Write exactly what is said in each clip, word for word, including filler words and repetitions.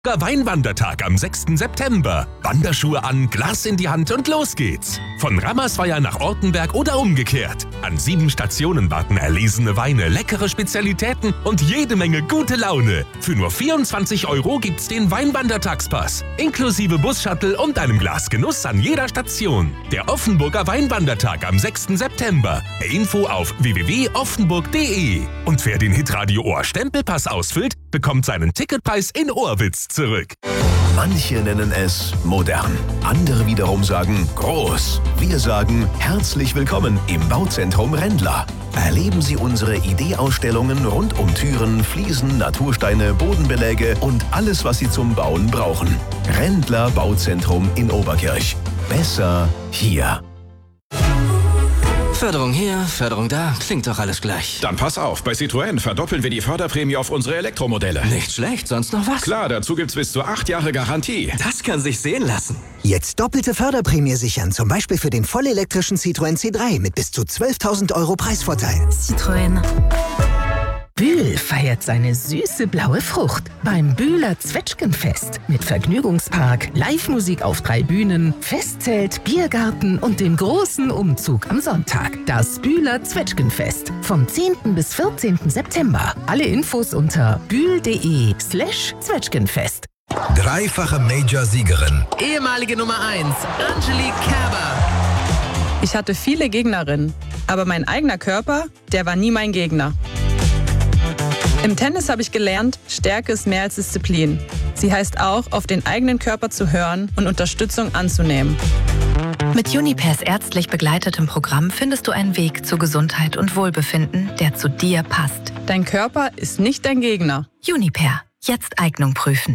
Weinwandertag am sechsten September. Wanderschuhe an, Glas in die Hand und los geht's. Von Rammersweier nach Ortenberg oder umgekehrt. An sieben Stationen warten erlesene Weine, leckere Spezialitäten und jede Menge gute Laune. Für nur vierundzwanzig Euro gibt's den Weinwandertagspass. Inklusive Bus-Shuttle und einem Glas Genuss an jeder Station. Der Offenburger Weinwandertag am sechsten September. Info auf w w w punkt offenburg punkt d e. Und wer den Hitradio Ohr Stempelpass ausfüllt, bekommt seinen Ticketpreis in Ohrwitz zurück. Manche nennen es modern, andere wiederum sagen groß. Wir sagen herzlich willkommen im Bauzentrum Rendler. Erleben Sie unsere Ideeausstellungen rund um Türen, Fliesen, Natursteine, Bodenbeläge und alles, was Sie zum Bauen brauchen. Rendler Bauzentrum in Oberkirch. Besser hier. Förderung hier, Förderung da, klingt doch alles gleich. Dann pass auf, bei Citroën verdoppeln wir die Förderprämie auf unsere Elektromodelle. Nicht schlecht, sonst noch was? Klar, dazu gibt's bis zu acht Jahre Garantie. Das kann sich sehen lassen. Jetzt doppelte Förderprämie sichern, zum Beispiel für den vollelektrischen Citroën C drei mit bis zu zwölftausend Euro Preisvorteil. Citroën. Bühl feiert seine süße blaue Frucht beim Bühler Zwetschgenfest mit Vergnügungspark, Live-Musik auf drei Bühnen, Festzelt, Biergarten und dem großen Umzug am Sonntag. Das Bühler Zwetschgenfest vom zehnten bis vierzehnten September. Alle Infos unter bühl.de slash Zwetschgenfest. Dreifache Major-Siegerin. Ehemalige Nummer eins, Angelique Kerber. Ich hatte viele Gegnerinnen, aber mein eigener Körper, der war nie mein Gegner. Im Tennis habe ich gelernt, Stärke ist mehr als Disziplin. Sie heißt auch, auf den eigenen Körper zu hören und Unterstützung anzunehmen. Mit Junipers ärztlich begleitetem Programm findest du einen Weg zu Gesundheit und Wohlbefinden, der zu dir passt. Dein Körper ist nicht dein Gegner. Juniper. Jetzt Eignung prüfen.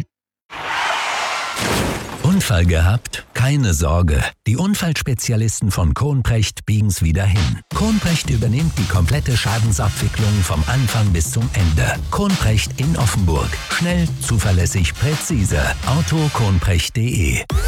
Unfall gehabt? Keine Sorge. Die Unfallspezialisten von Kohnprecht biegen's wieder hin. Kohnprecht übernimmt die komplette Schadensabwicklung vom Anfang bis zum Ende. Kohnprecht in Offenburg. Schnell, zuverlässig, präzise. Auto kohnprecht punkt de